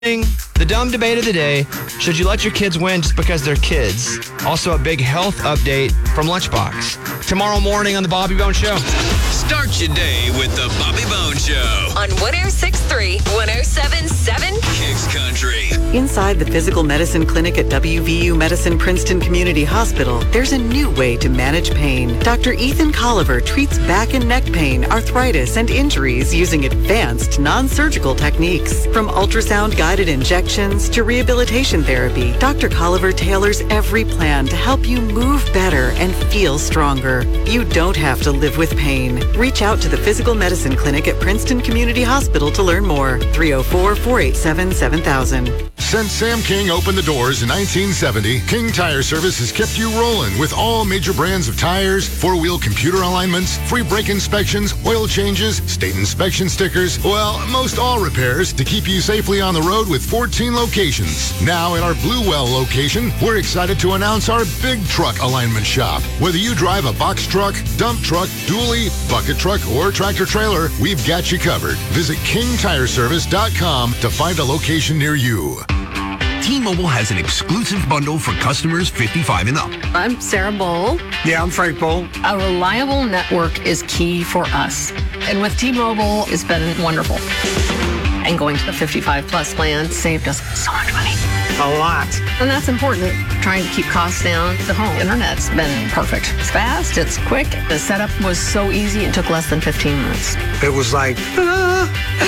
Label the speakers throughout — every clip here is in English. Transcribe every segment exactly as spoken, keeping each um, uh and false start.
Speaker 1: The dumb debate of the day, should you let your kids win just because they're kids? Also a big health update from Lunchbox. Tomorrow morning on The Bobby Bone Show.
Speaker 2: Start your day with The Bobby Bone Show.
Speaker 3: On one oh six point three, one oh seven point seven,
Speaker 2: Kicks Country.
Speaker 4: Inside the physical medicine clinic at W V U Medicine Princeton Community Hospital, there's a new way to manage pain. Doctor Ethan Colliver treats back and neck pain, arthritis, and injuries using advanced non-surgical techniques. From ultrasound-guided injections to rehabilitation therapy, Doctor Colliver tailors every plan to help you move better and feel stronger. You don't have to live with pain. Reach out to the Physical Medicine Clinic at Princeton Community Hospital to learn more. three oh four, four eight seven, seven thousand.
Speaker 5: Since Sam King opened the doors in nineteen seventy, King Tire Service has kept you rolling with all major brands of tires, four-wheel computer alignments, free brake inspections, oil changes, state inspection stickers, well, most all repairs to keep you safely on the road with fourteen locations. Now at our Bluewell location, we're excited to announce our big truck alignment shop. Whether you drive a box truck, dump truck, dually, bucket truck, or tractor trailer, we've got you covered. Visit king tire service dot com to find a location near you.
Speaker 2: T-Mobile has an exclusive bundle for customers fifty-five and up.
Speaker 6: I'm Sarah Bowl.
Speaker 7: Yeah, I'm Frank Bowl.
Speaker 6: A reliable network is key for us. And with T-Mobile, it's been wonderful. And going to the fifty-five plus plan saved us so much money.
Speaker 7: A lot.
Speaker 6: And that's important. Trying to keep costs down. The home internet's been perfect. It's fast, it's quick. The setup was so easy, it took less than fifteen minutes.
Speaker 7: It was like, ah.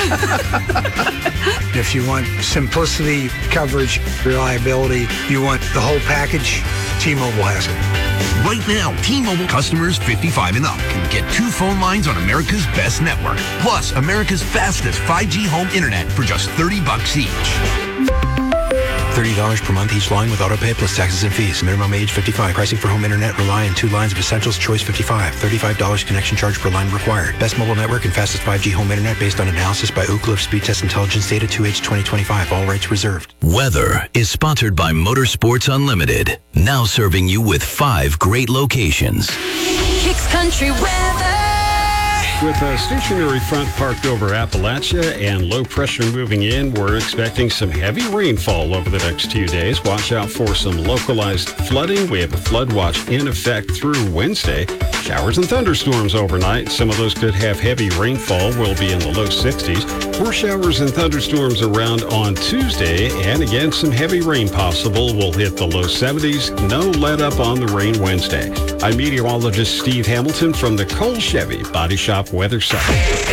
Speaker 7: If you want simplicity, coverage, reliability, you want the whole package, T-Mobile has it.
Speaker 2: Right now, T-Mobile customers fifty-five and up can get two phone lines on America's best network, plus America's fastest five G home internet for just thirty bucks each.
Speaker 8: thirty dollars per month each line with autopay plus taxes and fees. Minimum age fifty-five. Pricing for home internet rely on two lines of Essentials Choice fifty-five. thirty-five dollars connection charge per line required. Best mobile network and fastest five G home internet based on analysis by Ookla of Speed Test Intelligence data two H twenty twenty-five. All rights reserved.
Speaker 9: Weather is sponsored by Motorsports Unlimited. Now serving you with five great locations.
Speaker 3: Kicks Country weather.
Speaker 10: With a stationary front parked over Appalachia and low pressure moving in, we're expecting some heavy rainfall over the next few days. Watch out for some localized flooding. We have a flood watch in effect through Wednesday. Showers and thunderstorms overnight. Some of those could have heavy rainfall. We'll be in the low sixties. More showers and thunderstorms around on Tuesday. And again, some heavy rain possible. We'll hit the low seventies. No let up on the rain Wednesday. I'm meteorologist Steve Hamilton from the Cole Chevy Body Shop Weather Center.